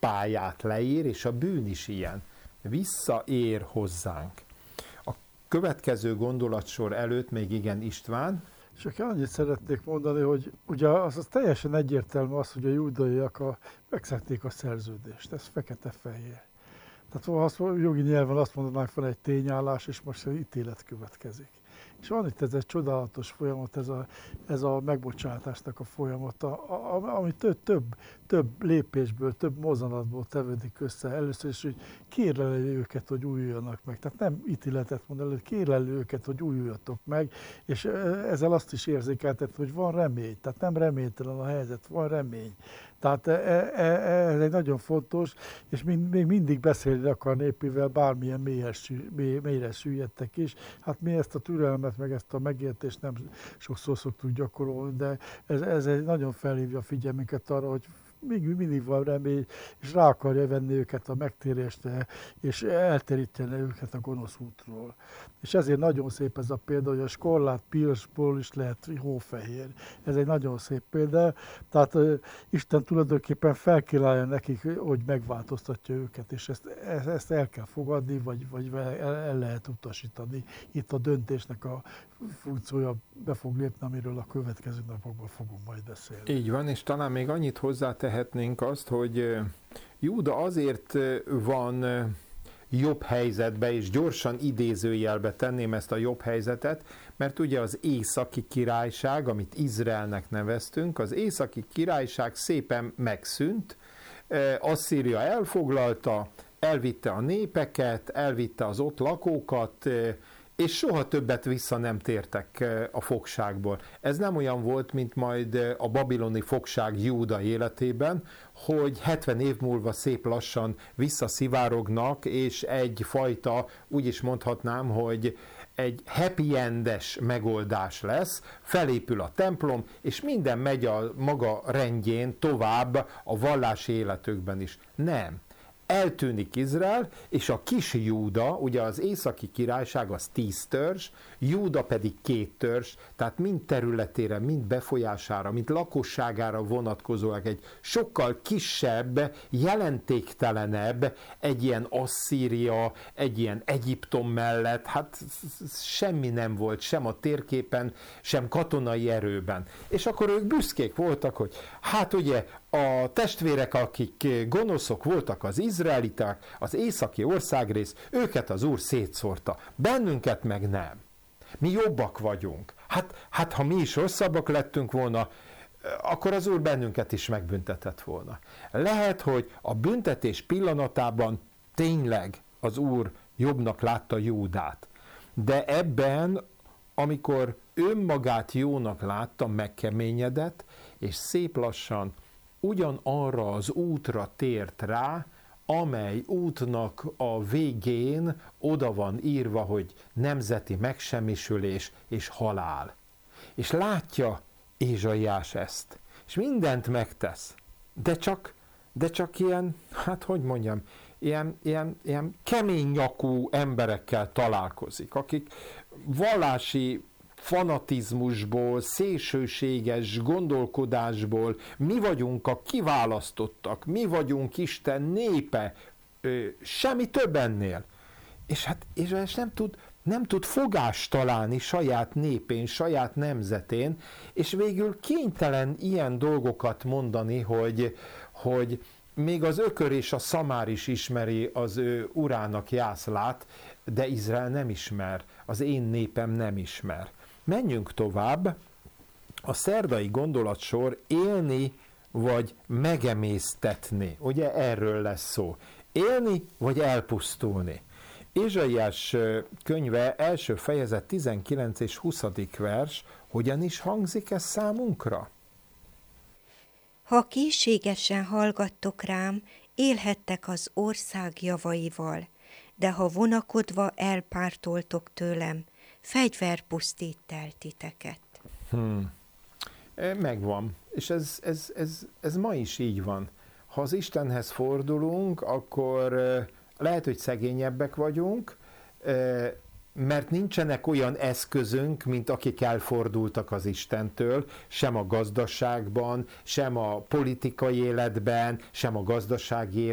pályát leír, és a bűn is ilyen. Visszaér hozzánk. A következő gondolatsor előtt még igen, István. Csak annyit szeretnék mondani, hogy ugye az teljesen egyértelmű az, hogy a júdaiak megszegték a szerződést, ez fekete-fehér. Tehát jogi nyelven azt mondanánk, van egy tényállás, és most egy ítélet következik. És van itt ez egy csodálatos folyamat, ez a megbocsátásnak a folyamata, ami több lépésből, több mozzanatból tevődik össze. Először is, hogy kérleli őket, hogy újuljanak meg. Tehát nem ítéletet mond elő, kérleli őket, hogy újuljatok meg, és ezzel azt is érzékeltet, hogy van remény. Tehát nem reménytelen a helyzet, van remény. Tehát ez egy nagyon fontos, és még mindig beszélni akar népével, bármilyen mélyre süllyedtek is. Hát mi ezt a türelmet, meg ezt a megértést nem sokszor szoktuk gyakorolni, de ez egy nagyon felhívja a figyelmünket arra, hogy mindig van remény, és rá akarja venni őket a megtérésre, és elteríteni őket a gonosz útról. És ezért nagyon szép ez a példa, hogy a skorlát pirsból is lehet hófehér. Ez egy nagyon szép példa. Tehát Isten tulajdonképpen felkínálja nekik, hogy megváltoztatja őket, és ezt el kell fogadni, vagy el lehet utasítani. Itt a döntésnek a funkciója be fog lépni, amiről a következő napokban fogunk majd beszélni. Így van, és talán még annyit hozzátehetnénk azt, hogy Júda azért van jobb helyzetbe, és gyorsan idézőjelbe tenném ezt a jobb helyzetet, mert ugye az északi királyság, amit Izraelnek neveztünk, az északi királyság szépen megszűnt, Asszíria elfoglalta, elvitte a népeket, elvitte az ott lakókat, és soha többet vissza nem tértek a fogságból. Ez nem olyan volt, mint majd a babiloni fogság Júda életében, hogy 70 év múlva szép lassan visszaszivárognak, és egyfajta, úgy is mondhatnám, hogy egy happy endes megoldás lesz, felépül a templom, és minden megy a maga rendjén tovább a vallási életükben is. Nem. Eltűnik Izrael, és a kis Júda, ugye az északi királyság az 10 törzs, Júda pedig 2 törzs, tehát mind területére, mind befolyására, mind lakosságára vonatkozólag egy sokkal kisebb, jelentéktelenebb, egy ilyen Asszíria, egy ilyen Egyiptom mellett, hát semmi nem volt, sem a térképen, sem katonai erőben. És akkor ők büszkék voltak, hogy hát ugye a testvérek, akik gonoszok voltak, az izraeliták, az északi országrész, őket az Úr szétszórta, bennünket meg nem. Mi jobbak vagyunk. Hát ha mi is rosszabbak lettünk volna, akkor az Úr bennünket is megbüntetett volna. Lehet, hogy a büntetés pillanatában tényleg az Úr jobbnak látta Júdát. De ebben, amikor önmagát jónak látta, megkeményedett, és szép lassan ugyanarra az útra tért rá, amely útnak a végén oda van írva, hogy nemzeti megsemmisülés és halál. És látja Ézsaiás ezt, és mindent megtesz, de csak ilyen, hát hogy mondjam, ilyen kemény nyakú emberekkel találkozik, akik vallási fanatizmusból, szélsőséges gondolkodásból, mi vagyunk a kiválasztottak, mi vagyunk Isten népe, semmi több ennél. És hát Ézsaiás nem tud fogást találni saját népén, saját nemzetén, és végül kénytelen ilyen dolgokat mondani, hogy még az ökör és a szamár is ismeri az ő urának jászlát, de Izrael nem ismer, az én népem nem ismer. Menjünk tovább, a szerdai gondolatsor élni vagy megemésztetni. Ugye erről lesz szó. Élni vagy elpusztulni. Ézsaiás könyve első fejezet 19 és 20. vers, hogyan is hangzik ez számunkra? Ha készségesen hallgattok rám, élhettek az ország javaival, de ha vonakodva elpártoltok tőlem, fegyver pusztít el titeket. Megvan. És ez ma is így van. Ha az Istenhez fordulunk, akkor lehet, hogy szegényebbek vagyunk, mert nincsenek olyan eszközünk, mint akik elfordultak az Istentől, sem a gazdaságban, sem a politikai életben, sem a gazdasági